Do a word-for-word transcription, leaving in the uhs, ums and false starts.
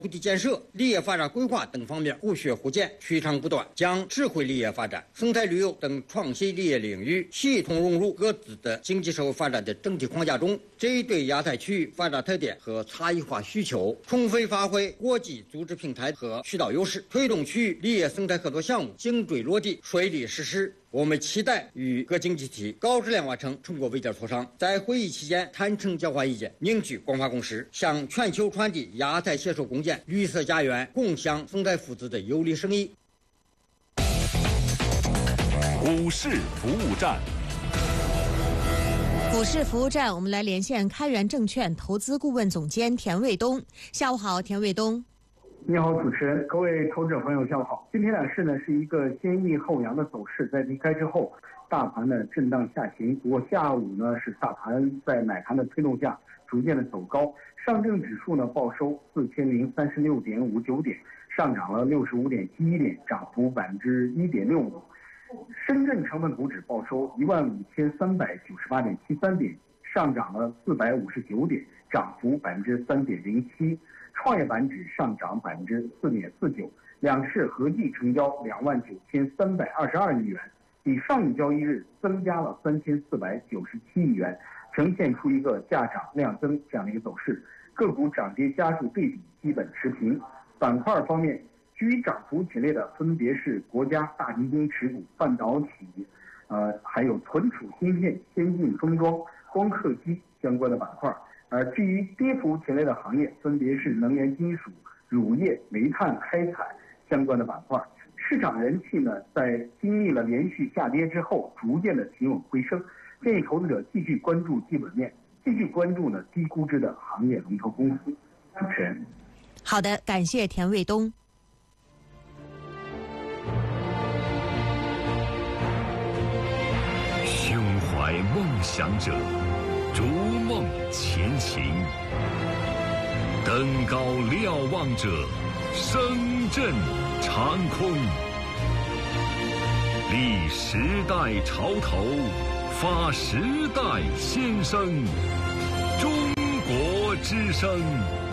土地建设、林业发展规划等方面互学互鉴、取长补短，将智慧林业发展、生态旅游等创新林业领域系统融入各自的经济社会发展的整体框架中，这一对亚太区域发展特点和差异化需求，充分发挥国际组织平台和渠道优势，推动区域林业生态合作项目精准落地、顺利实施。我们期待与各经济体高质量完成成果围剿磋商，在会议期间坦诚交换意见，凝聚广泛共识，向全球传递亚太携手共建绿色家园、共享生态福祉的有力声音。 股市服务站， 股市服务站，我们来连线开源证券投资顾问总监田卫东。下午好，田卫东。 你好，主持人，各位投资者朋友，下午好。今天呢市呢是一个先抑后扬的走势，在离开之后，大盘呢震荡下行。不过下午呢是大盘在买盘的推动下，逐渐的走高。上证指数呢报收四千零三十六点五九点，上涨了六十五点七一点，涨幅百分之一点六五。深圳成分股指报收一万五千三百九十八点七三点，上涨了四百五十九点，涨幅百分之三点零七。创业板指上涨百分之四点四九，两市合计成交两万九千三百二十二亿元，比上一交易日增加了三千四百九十七亿元，呈现出一个价涨量增这样的一个走势。个股涨跌家数对比基本持平。板块方面，居于涨幅前列的分别是国家大基金持股、半导体，呃，还有存储芯片、先进封装、光刻机相关的板块。而至于跌幅前列的行业，分别是能源金属、乳业、煤炭开采相关的板块。市场人气呢，在经历了连续下跌之后，逐渐的企稳回升。建议投资者继续关注基本面，继续关注呢低估值的行业龙头公司。主持人， 好的，感谢田卫东。 胸怀梦想者，逐梦前行，登高瞭望者，声震长空，立时代潮头，发时代先声，中国之声。